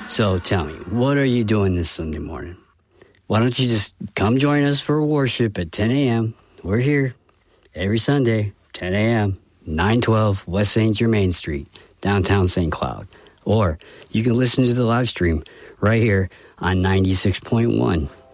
So tell me, what are you doing this Sunday morning? Why don't you just come join us for worship at 10 a.m.? We're here every Sunday, 10 a.m., 912 West St. Germain Street, downtown St. Cloud. Or you can listen to the live stream right here on 96.1